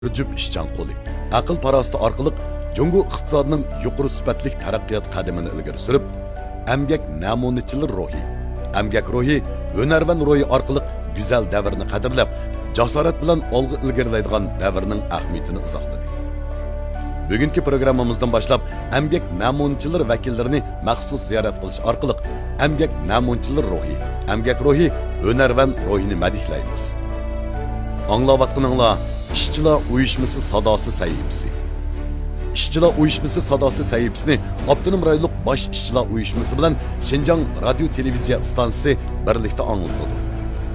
bir jup ishchan qo'li. Aql parasti orqali Jungo iqtisodining yuqori sifatli taraqqiyot qadamini ilgari surib, emgak namunatchilik ruhi, emgak ruhi, hunarvan ruhi orqali go'zal davrni qadrlab, jasorat bilan olg'a ilgarilaydigan davrning ahamiyatini izohladi. Bugungi programmamizdan boshlab emgak namunatchilar vakillarini maxsus ziyorat qilish orqali emgak namunatchilar ruhi, emgak ruhi, hunarvan ruhini madihlaymiz. Anglayotganinglar ishchilar uyushmasi sadosi sahifasi. İşçilar uyuşması sadası sahipsini Abdunum Rayonluq Baş İşçilar uyuşması bilan Şinjan Radio Televiziya stansiyasi birlikte anlatıldı.